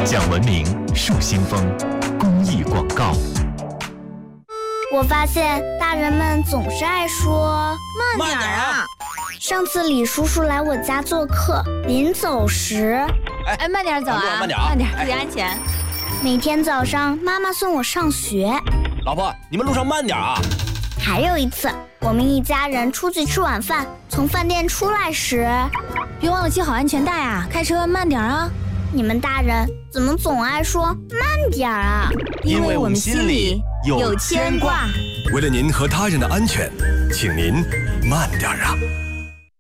讲文明树新风公益广告。 我发现大人们总是爱说慢点啊！ 上次李叔叔来我家做客，临走时， 慢点走啊， 慢点， 注意安全。 每天早上妈妈送我上学， 老婆，你们路上慢点啊！ 还有一次，我们一家人出去吃晚饭，从饭店出来时， 别忘了系好安全带啊，开车慢点啊！ 你们大人怎么总爱说慢点啊？ 因为我们心里有牵挂。 为了您和他人的安全，请您慢点啊！